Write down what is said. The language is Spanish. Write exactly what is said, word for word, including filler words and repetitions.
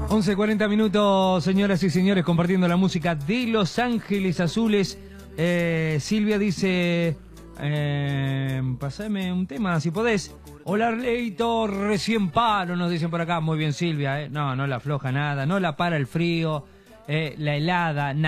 once cuarenta minutos, señoras y señores, compartiendo la música de Los Ángeles Azules. Eh, Silvia dice, eh, pasame un tema si podés. Hola, Leito, recién paro, nos dicen por acá. Muy bien, Silvia, eh. No, no la afloja nada, no la para el frío, eh, la helada, nada.